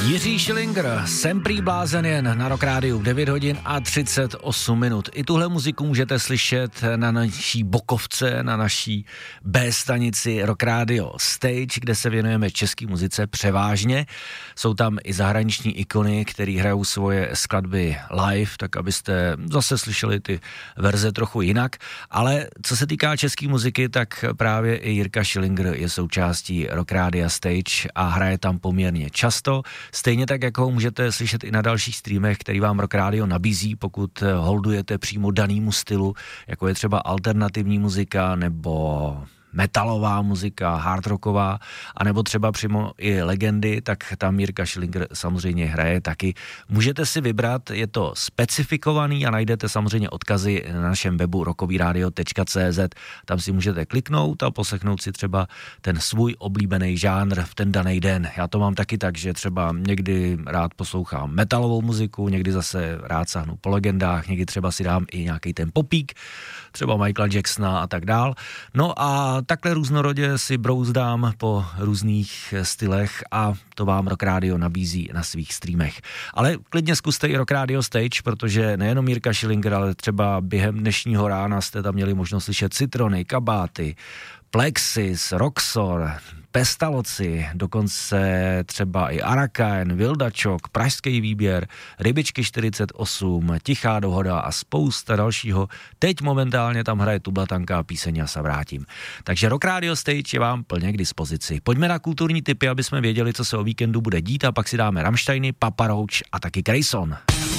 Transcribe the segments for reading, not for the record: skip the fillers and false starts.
Jiří Schillinger, Jsem prý blázen jen na Rock Rádiu 9 hodin a 38 minut. I tuhle muziku můžete slyšet na naší bokovce, na naší B stanici Rock Radio Stage, kde se věnujeme české muzice převážně. Jsou tam i zahraniční ikony, který hrajou svoje skladby live, tak abyste zase slyšeli ty verze trochu jinak. Ale co se týká české muziky, tak právě i Jirka Schillinger je součástí Rock Radio Stage a hraje tam poměrně často. Stejně tak, jako ho můžete slyšet i na dalších streamech, který vám Rock Radio nabízí, pokud holdujete přímo danýmu stylu, jako je třeba alternativní muzika nebo metalová muzika, hard rocková, anebo třeba přímo i legendy, tak tam Jirka Schillinger samozřejmě hraje taky. Můžete si vybrat, je to specifikovaný a najdete samozřejmě odkazy na našem webu rockovyradio.cz. Tam si můžete kliknout a poslechnout si třeba ten svůj oblíbený žánr v ten daný den. Já to mám taky tak, že třeba někdy rád poslouchám metalovou muziku, někdy zase rád sahnu po legendách, někdy třeba si dám i nějaký ten popík, třeba Michaela Jacksona a tak dál. No a takhle různorodě si brouzdám po různých stylech a to vám Rock Radio nabízí na svých streamech. Ale klidně zkuste i Rock Radio Stage, protože nejenom Jirka Schillinger, ale třeba během dnešního rána jste tam měli možnost slyšet Citrony, Kabáty, Plexis, Roxor, Pestaloci, dokonce třeba i Arakain, Vildačok, Pražský výběr, Rybičky 48, Tichá dohoda a spousta dalšího. Teď momentálně tam hraje Tublatanka, píseň Já se vrátím. Takže Rock Radio Stage je vám plně k dispozici. Pojďme na kulturní tipy, aby jsme věděli, co se o víkendu bude dít, a pak si dáme Rammsteiny, Papa Roach a taky Grayson.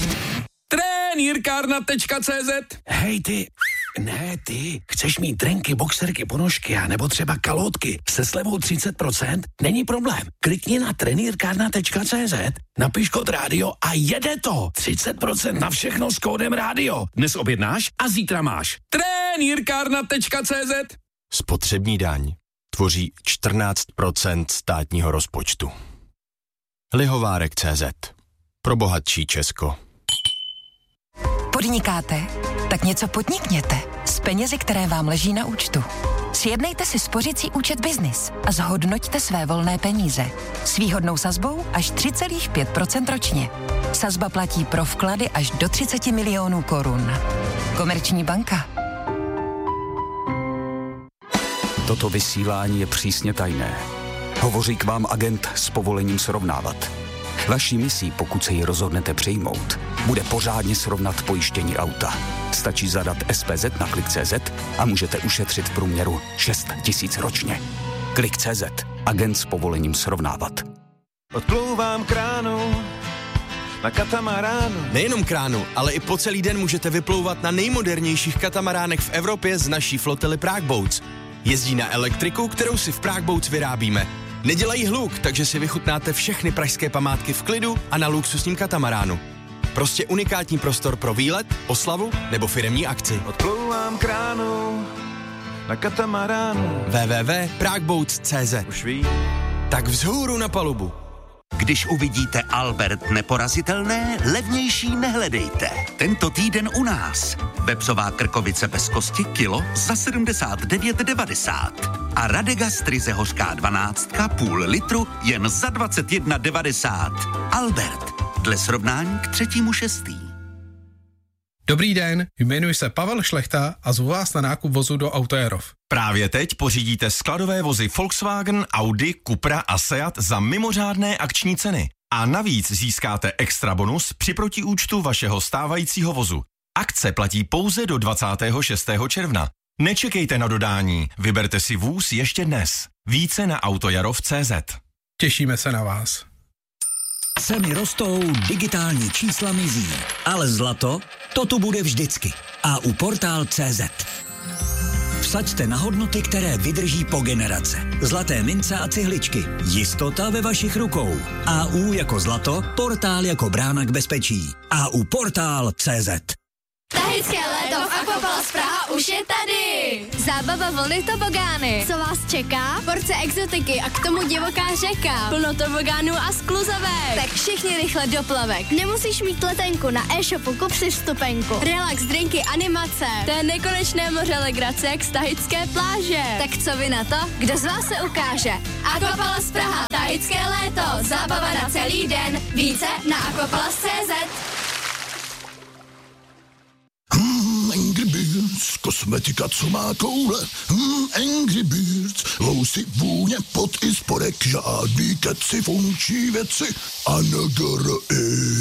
Trenýrkárna.cz. Hej ty, ne ty, chceš mít trenky, boxerky, ponožky a nebo třeba kalhotky se slevou 30%? Není problém. Klikni na trenýrkárna.cz, napiš kód rádio a jede to. 30% na všechno s kódem rádio. Dnes objednáš a zítra máš. Trenýrkárna.cz. Spotřební daň tvoří 14% státního rozpočtu. Lihovárek.cz. Pro bohatší Česko. Podnikáte? Tak něco podnikněte s penězi, které vám leží na účtu. Sjednejte si spořicí účet Biznis a zhodnoťte své volné peníze. S výhodnou sazbou až 3,5% ročně. Sazba platí pro vklady až do 30 milionů korun. Komerční banka. Toto vysílání je přísně tajné. Hovoří k vám agent s povolením srovnávat. Vaší misí, pokud se ji rozhodnete přijmout, bude pořádně srovnat pojištění auta. Stačí zadat SPZ na Klik.cz a můžete ušetřit v průměru 6 000 ročně. Klik.cz. Agent s povolením srovnávat. Odplouvám kránu na katamaránu. Nejenom kránu, ale i po celý den můžete vyplouvat na nejmodernějších katamaránech v Evropě z naší flotily Prague Boats. Jezdí na elektriku, kterou si v Prague Boats vyrábíme. Nedělají hluk, takže si vychutnáte všechny pražské památky v klidu a na luxusním katamaránu. Prostě unikátní prostor pro výlet, oslavu nebo firemní akci. Odplouvám kránu na katamaránu. www.pragueboats.cz. Už ví. Tak vzhůru na palubu. Když uvidíte Albert neporazitelné, levnější nehledejte. Tento týden u nás. Vepsová krkovice bez kosti kilo za 79,90. A Radegast ryze hořká 12 půl litru jen za 21,90. Albert. Dle srovnání k 3.6. Dobrý den, jmenuji se Pavel Šlechta a zvu vás na nákup vozu do Autojerov. Právě teď pořídíte skladové vozy Volkswagen, Audi, Cupra a Seat za mimořádné akční ceny. A navíc získáte extra bonus při protiúčtu vašeho stávajícího vozu. Akce platí pouze do 26. června. Nečekejte na dodání, vyberte si vůz ještě dnes. Více na autojarov.cz. Těšíme se na vás. Ceny rostou, digitální čísla mizí, ale zlato, to tu bude vždycky. AU Portál.cz. Vsaďte na hodnoty, které vydrží po generace. Zlaté mince a cihličky. Jistota ve vašich rukou. AU jako zlato, portál jako brána k bezpečí. AU Portál.cz. Tahické léto v Aquapalace Praha už je tady! Zábava vlny tobogány. Co vás čeká? Porce exotiky a k tomu divoká řeka. Plno tobogánů a skluzavek. Tak všichni rychle do plavek. Nemusíš mít letenku, na e-shopu kup si vstupenku. Relax, drinky, animace. To je nekonečné moře legrace jak z tahické pláže. Tak co vy na to? Kdo z vás se ukáže? Aquapalace Praha, tahické léto, zábava na celý celý den. Více na aquaplast.cz. Angry Birds, kosmetika, co má koule. Angry Birds, vousy, vůně, pot i spodek, žádný keci, funkční věci a